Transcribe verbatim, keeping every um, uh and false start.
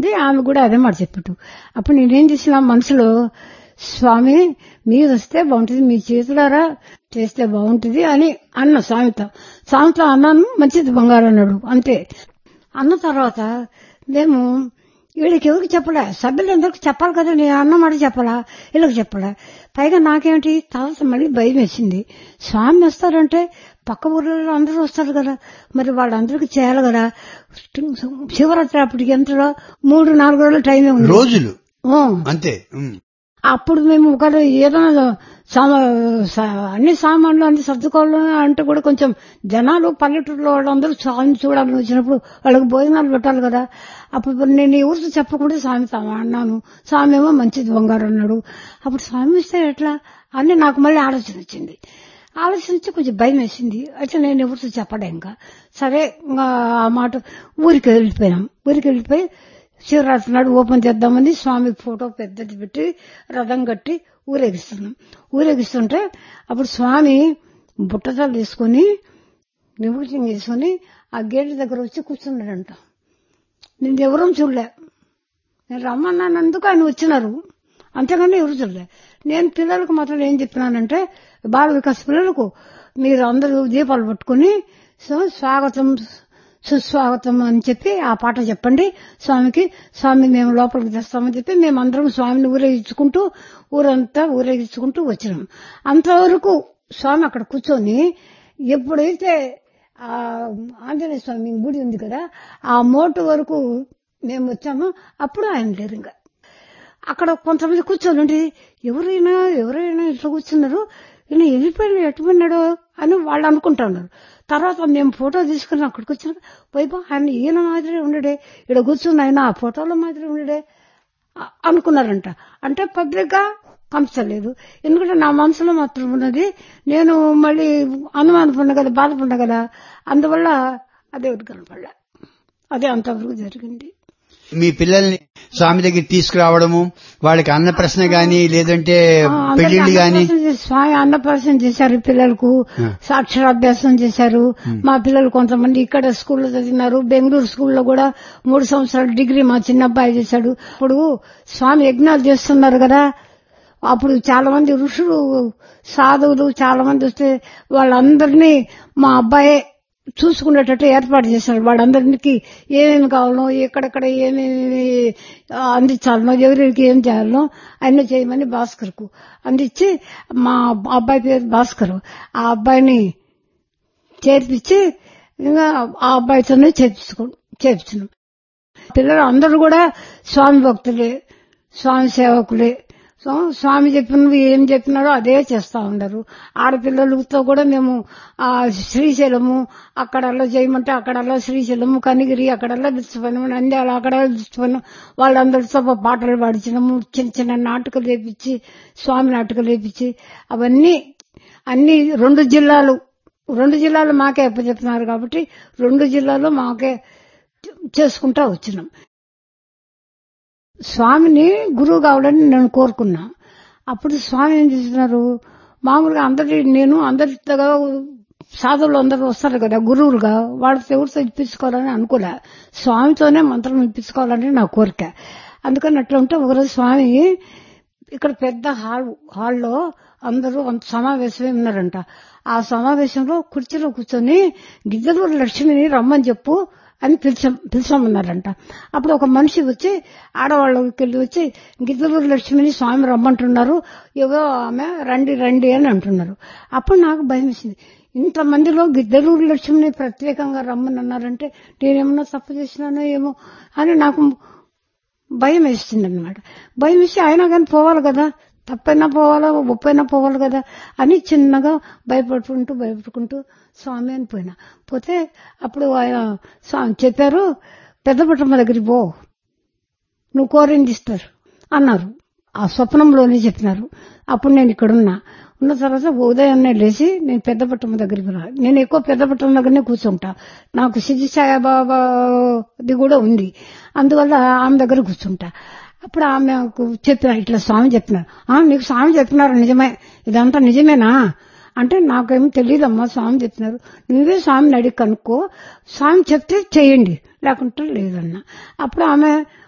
చెప్పింది, ఆమె కూడా అదే మాట చెప్పాడు. అప్పుడు నేనేం చేసిన మనసులో, స్వామి మీరు వస్తే బాగుంటుంది, మీ చేతులారా చేస్తే బాగుంటుంది అని అన్న స్వామితో. స్వామితో అన్నాను, మంచిది బంగారు అన్నాడు. అంతే. అన్న తర్వాత మేము వీళ్ళకి ఎవరికి చెప్పలే, సభ్యులందరికి చెప్పాలి కదా, నేను అన్నమాట చెప్పాలా, వీళ్ళకి చెప్పలే. పైగా నాకేమిటి తర్వాత మళ్ళీ భయం వేసింది. స్వామి వస్తారంటే పక్క ఊర్లలో అందరూ వస్తారు కదా, మరి వాళ్ళందరికీ చేయాలి కదా. శివరాత్రి అప్పటికి ఎంతలో మూడు నాలుగు రోజులు టైమే ఉంది, రోజులు అంతే. అప్పుడు మేము ఒక ఏదైనా అన్ని సామాన్లు అన్ని సర్దుకోవాలి అంటే కూడా కొంచెం జనాలు పల్లెటూరులో వాళ్ళందరూ స్వామిని చూడాలని వచ్చినప్పుడు వాళ్ళకి భోజనాలు పెట్టాలి కదా. అప్పుడు నేను ఎవరితో చెప్పకుండా స్వామి అన్నాను. స్వామి ఏమో మంచిది బంగారు అన్నాడు. అప్పుడు స్వామి ఇస్తే ఎట్లా అని నాకు మళ్ళీ ఆలోచన వచ్చింది. ఆలోచించి కొంచెం భయం వేసింది. అయితే నేను ఎవరితో చెప్పలే. ఇంకా సరే ఆ మాట ఊరికి వెళ్ళిపోయినాం. ఊరికి వెళ్ళిపోయి శివరాత్రి నాడు ఓపెన్ చేద్దామని స్వామి ఫోటో పెద్దది పెట్టి రథం కట్టి ఊరేగిస్తున్నాం. ఊరేగిస్తుంటే అప్పుడు స్వామి బుట్టతలు తీసుకుని నిమజ్జనం చేసుకుని ఆ గేట్ దగ్గర వచ్చి కూర్చున్నాడంట. నేను ఎవరూ చూడలే. నేను రమ్మన్నానందుకు ఆయన వచ్చినారు, అంతేగాని ఎవరు చూడలే. నేను పిల్లలకు మాత్రం ఏం చెప్పినానంటే, బాల వికాస్ పిల్లలకు మీరు అందరూ దీపాలు పట్టుకుని స్వాగతం సుస్వాగతం అని చెప్పి ఆ పాట చెప్పండి స్వామికి, స్వామి మేము లోపలికి తెస్తామని చెప్పి మేమందరం స్వామిని ఊరేగించుకుంటూ ఊరంతా ఊరేగించుకుంటూ వచ్చినాం. అంతవరకు స్వామి అక్కడ కూర్చొని ఎప్పుడైతే ఆ ఆంజనేయ స్వామి గుడి ఉంది కదా, ఆ మోటు వరకు మేము వచ్చామో అప్పుడు ఆయన లేరు. ఇంకా అక్కడ కొంతమంది కూర్చొని ఉండి ఎవరైనా ఎవరైనా ఇట్లా కూర్చున్నారు, ఈయన వెళ్ళిపోయి ఎట్టుకున్నాడో అని వాళ్ళు అనుకుంటున్నారు. తర్వాత మేము ఫోటో తీసుకుని అక్కడికి వచ్చిన వైపు ఆయన ఈయన మాదిరి ఉండడే, ఇక్కడ కూర్చుని ఆయన ఆ ఫోటోలో మాదిరి ఉండడే అనుకున్నారంట. అంటే పబ్లిక్ గా పంచలేదు, ఎందుకంటే నా మనసులో మాత్రం ఉన్నది. నేను మళ్ళీ అనుమానపడిన కదా, బాధపడిన కదా, అందువల్ల అదే కనపడలే. అదే అంతవరకు జరిగింది. మీ పిల్లల్ని స్వామి దగ్గర తీసుకురావడము, వాళ్ళకి అన్నప్రశ్న గాని లేదంటే పెళ్లిళ్ళు గాని? స్వామి అన్నప్రశ్న చేశారు, పిల్లలకు అక్షరాభ్యాసం చేశారు. మా పిల్లలు కొంతమంది ఇక్కడ స్కూల్లో చదివినారు, బెంగళూరు స్కూల్లో కూడా మూడు సంవత్సరాలు డిగ్రీ మా చిన్న అబ్బాయి చేశాడు. ఇప్పుడు స్వామి యజ్ఞాలు చేస్తున్నారు కదా, అప్పుడు చాలా మంది ఋషులు సాధువులు చాలా మంది వస్తే వాళ్ళందరినీ మా అబ్బాయే చూసుకునేటట్టు ఏర్పాటు చేశారు. వాళ్ళందరికీ ఏమేమి కావాలనో, ఎక్కడెక్కడ ఏమేమి అందించాలనో, ఎవరికి ఏం చేయాలనో అన్నీ చేయమని భాస్కర్ కు అందించి, మా అబ్బాయి పేరు భాస్కర్, ఆ అబ్బాయిని చేర్పించి ఇంకా ఆ అబ్బాయితోనే చేర్పించుకో చేర్పించినాం. పిల్లలు అందరూ కూడా స్వామి భక్తులే, స్వామి సేవకులే. సో స్వామి చెప్పినవి ఏం చెప్పినారో అదే చేస్తా ఉన్నారు. ఆడపిల్లలతో కూడా మేము ఆ శ్రీశైలము అక్కడల్లా చేయమంటే అక్కడల్లా శ్రీశైలము, కనిగిరి అక్కడల్లా పిలిచిపోయినాము, నంద్యాల అక్కడ పిలిచిపోయినాం. వాళ్ళందరితో పాటలు పాడించినాము, చిన్న చిన్న నాటకాలు వేపించి స్వామి నాటకాలు వేపించి అవన్నీ అన్ని రెండు జిల్లాలు రెండు జిల్లాలు మాకే అప్పచెప్తున్నారు కాబట్టి రెండు జిల్లాలో మాకే చేసుకుంటా వచ్చినాం. స్వామిని గురువు కావాలని నేను కోరుకున్నా. అప్పుడు స్వామి ఏం చేస్తున్నారు, మామూలుగా అందరి నేను అందరితో సాధువులు అందరూ వస్తారు కదా గురువులుగా, వాళ్ళతో ఎవరితో ఇప్పించుకోవాలని అనుకోలే, స్వామితోనే మంత్రం ఇప్పించుకోవాలని నా కోరిక. అందుకని అట్లా ఉంటే ఒకరోజు స్వామి ఇక్కడ పెద్ద హాల్ హాల్లో అందరూ సమావేశమై ఉన్నారంట. ఆ సమావేశంలో కుర్చీలో కూర్చొని గిద్దలూరు లక్ష్మిని రమ్మని చెప్పు అని పిలిచ పిలిచామన్నారంట. అప్పుడు ఒక మనిషి వచ్చి ఆడవాళ్ళకి వెళ్ళి వచ్చి గిద్దలూరు లక్ష్మిని స్వామి రమ్మంటున్నారు, ఏవో ఆమె రండి రండి అని అంటున్నారు. అప్పుడు నాకు భయం వేసింది, ఇంతమందిలో గిద్దలూరు లక్ష్మిని ప్రత్యేకంగా రమ్మని అన్నారంటే నేనేమన్నా తప్పు చేసినానో ఏమో అని నాకు భయం వేస్తుంది అనమాట. భయం వేసి అయినా కానీ పోవాలి కదా, తప్పైనా పోవాలా ఒప్పైనా పోవాలి కదా అని చిన్నగా భయపడుకుంటూ భయపడుకుంటూ స్వామి అని పోయినా. పోతే అప్పుడు ఆయన స్వామి చెప్పారు, పెద్దపట్టమ్మ దగ్గరికి పో, నువ్వు కోరింది ఇస్తారు అన్నారు. ఆ స్వప్నంలోనే చెప్పినారు. అప్పుడు నేను ఇక్కడున్నా ఉన్న తర్వాత ఉదయాన్నే లేచి నేను పెద్దపట్టమ్మ దగ్గరికి రా, నేను ఎక్కువ పెద్దపట్టమ్మ దగ్గరనే కూర్చుంటా, నాకు సిద్ధి సాయిబాబాది కూడా ఉంది, అందువల్ల ఆమె దగ్గర కూర్చుంటా. అప్పుడు ఆమెకు చెప్పిన ఇట్లా స్వామి చెప్పినారు. నీకు స్వామి చెప్పినారు నిజమే, ఇదంతా నిజమేనా అంటే నాకేం తెలియదమ్మా, స్వామి చెప్పినారు, నువ్వే స్వామిని అడిగి కనుక్కో, స్వామి చెప్తే చెయ్యండి లేకుంటే లేదన్నా. అప్పుడు ఆమె